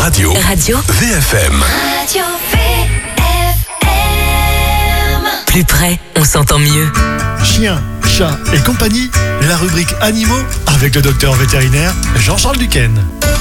Radio VFM. Radio VFM. Plus près, on s'entend mieux. Chiens, chats et compagnie, la rubrique animaux avec le docteur vétérinaire Jean-Charles Duquesne.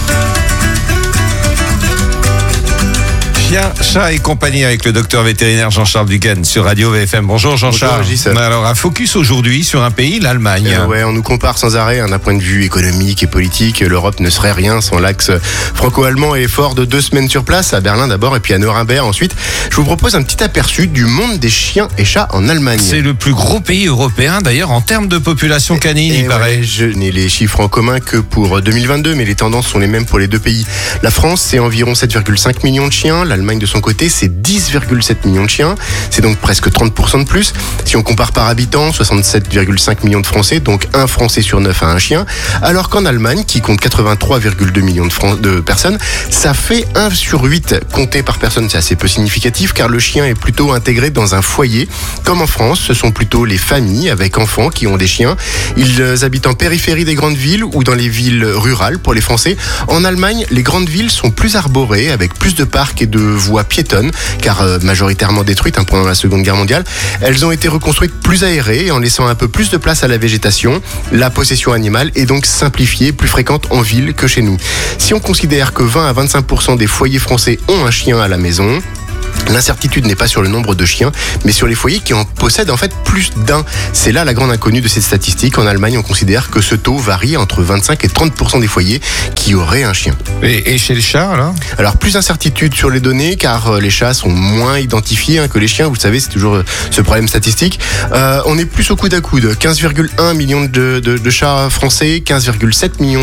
Chien, chat et compagnie avec le docteur vétérinaire Jean-Charles Duquesne sur Radio VFM. Bonjour Jean-Charles. Bonjour, alors un focus aujourd'hui sur un pays, l'Allemagne. Ouais, on nous compare sans arrêt d'un point de vue économique et politique. L'Europe ne serait rien sans l'axe franco-allemand et fort de 2 semaines sur place, à Berlin d'abord et puis à Nuremberg ensuite. Je vous propose un petit aperçu du monde des chiens et chats en Allemagne. C'est le plus gros pays européen d'ailleurs en termes de population canine, il paraît. Je n'ai les chiffres en commun que pour 2022, mais les tendances sont les mêmes pour les deux pays. La France, c'est environ 7,5 millions de chiens. L'Allemagne, de son côté, c'est 10,7 millions de chiens. C'est donc presque 30% de plus. Si on compare par habitant, 67,5 millions de Français, donc un Français sur 9 a un chien. Alors qu'en Allemagne, qui compte 83,2 millions de personnes, ça fait 1 sur 8 compté par personne. C'est assez peu significatif car le chien est plutôt intégré dans un foyer. Comme en France, ce sont plutôt les familles avec enfants qui ont des chiens. Ils habitent en périphérie des grandes villes ou dans les villes rurales pour les Français. En Allemagne, les grandes villes sont plus arborées avec plus de parcs et de voies piétonnes car majoritairement détruites pendant la Seconde Guerre mondiale. Elles ont été reconstruites plus aérées en laissant un peu plus de place à la végétation. La possession animale est donc simplifiée, plus fréquente en ville que chez nous. Si on considère que 20 à 25% des foyers français ont un chien à la maison, l'incertitude n'est pas sur le nombre de chiens, mais sur les foyers qui en possèdent en fait plus d'un. C'est là la grande inconnue de cette statistique. En Allemagne, on considère que ce taux varie entre 25 et 30% des foyers qui auraient un chien. Et chez les chats, alors plus d'incertitude sur les données, car les chats sont moins identifiés que les chiens. Vous le savez, c'est toujours ce problème statistique. On est plus au coude à coude. 15,1 millions de chats français, 15,7 millions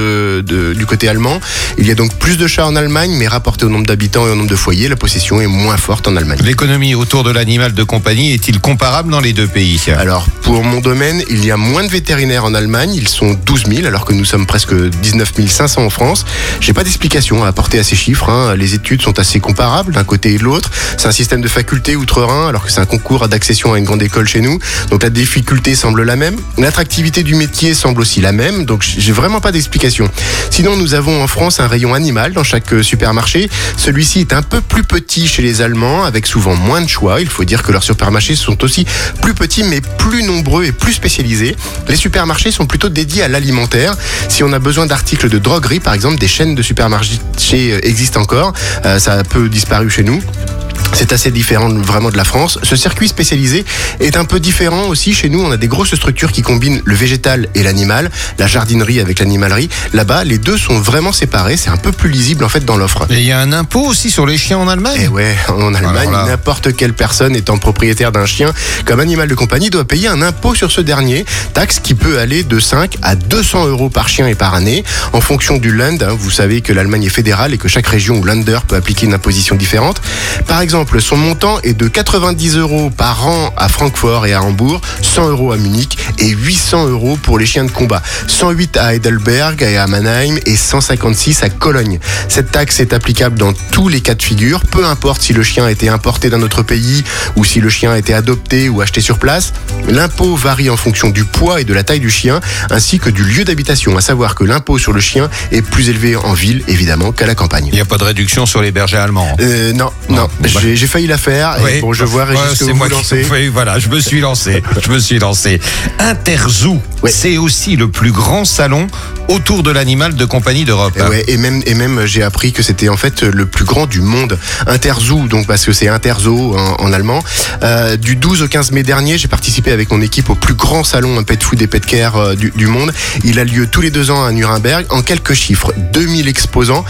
du côté allemand. Il y a donc plus de chats en Allemagne, mais rapporté au nombre d'habitants et au nombre de foyers, la possession est moins forte en Allemagne. L'économie autour de l'animal de compagnie est-il comparable dans les deux pays ? Alors, pour mon domaine, il y a moins de vétérinaires en Allemagne. Ils sont 12 000, alors que nous sommes presque 19 500 en France. J'ai pas d'explication à apporter à ces chiffres. Les études sont assez comparables d'un côté et de l'autre. C'est un système de faculté outre-Rhin, alors que c'est un concours d'accession à une grande école chez nous. Donc la difficulté semble la même. L'attractivité du métier semble aussi la même. Donc j'ai vraiment pas d'explication. Sinon, nous avons en France un rayon animal dans chaque supermarché. Celui-ci est un peu plus petit chez les Allemands, avec souvent moins de choix. Il faut dire que leurs supermarchés sont aussi plus petits, mais plus nombreux et plus spécialisés. Les supermarchés sont plutôt dédiés à l'alimentaire. Si on a besoin d'articles de droguerie, par exemple, des chaînes de supermarchés existent encore. Ça a un peu disparu chez nous. C'est assez différent vraiment de la France. Ce circuit spécialisé est un peu différent aussi. Chez nous, on a des grosses structures qui combinent le végétal et l'animal, la jardinerie avec l'animalerie. Là-bas, les deux sont vraiment séparés. C'est un peu plus lisible en fait dans l'offre. Et il y a un impôt aussi sur les chiens en Allemagne ? Et ouais, en Allemagne, n'importe quelle personne étant propriétaire d'un chien comme animal de compagnie doit payer un impôt sur ce dernier. Taxe qui peut aller de 5 à 200 € par chien et par année en fonction du Land. Vous savez que l'Allemagne est fédérale et que chaque région ou Länder peut appliquer une imposition différente. Par exemple, son montant est de 90 € par an à Francfort et à Hambourg, 100 € à Munich et 800 € pour les chiens de combat, 108 à Heidelberg et à Mannheim et 156 à Cologne. Cette taxe est applicable dans tous les cas de figure, peu importe si le chien a été importé d'un autre pays ou si le chien a été adopté ou acheté sur place. L'impôt varie en fonction du poids et de la taille du chien, ainsi que du lieu d'habitation, à savoir que l'impôt sur le chien est plus élevé en ville, évidemment, qu'à la campagne. Il n'y a pas de réduction sur les bergers allemands ? Non. J'ai failli la faire. Oui. Et bon, je vois Régis que vous vous lancez. Oui, voilà, je me suis lancé. Interzoo, c'est aussi le plus grand salon autour de l'animal de compagnie d'Europe. Ouais, et même j'ai appris que c'était en fait le plus grand du monde. Interzoo, donc parce que c'est Interzoo en allemand. Du 12 au 15 mai dernier, j'ai participé avec mon équipe au plus grand salon pet food et pet care du monde. Il a lieu tous les 2 ans à Nuremberg. En quelques chiffres, 2000 exposants,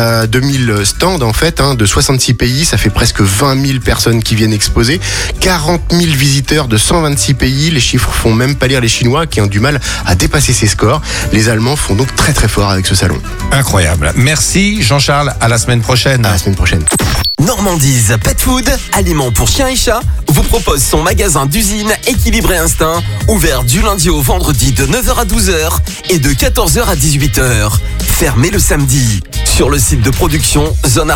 2000 stands en fait, de 66 pays. Ça fait presque 20 000 personnes qui viennent exposer, 40 000 visiteurs de 126 pays. Les chiffres font même pâlir les Chinois qui ont du mal à dépasser ces scores. Les Allemands font donc très très fort avec ce salon. Incroyable. Merci Jean-Charles, à la semaine prochaine. À la semaine prochaine. Normandise Pet Food, aliments pour chiens et chats, vous propose son magasin d'usine Équilibré Instinct, ouvert du lundi au vendredi de 9h à 12h et de 14h à 18h. Fermé le samedi. Sur le site de production, zone